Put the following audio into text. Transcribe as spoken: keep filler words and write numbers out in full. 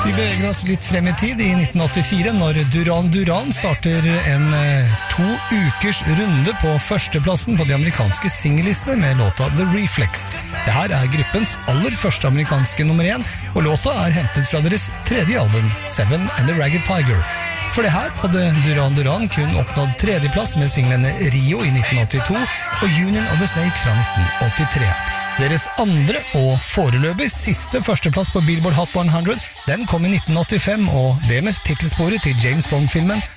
Vi beveger oss litt frem i tid i nitten åttifire når Duran Duran starter en to ukers runde på førsteplassen på de amerikanske singellistene med låta The Reflex. Det her er gruppens aller første amerikanske nummer én, og låta er hentet fra deres tredje album, Seven and the Ragged Tiger. For det her hadde Duran Duran kun oppnådd tredjeplass med singlene Rio i nitten åttito og Union of the Snake fra nitten åttitre. Deres andre og foreløpig siste førsteplass på Billboard Hot hundre, den kom i nitten åttifem, og det med titelsporet til James Bond-filmen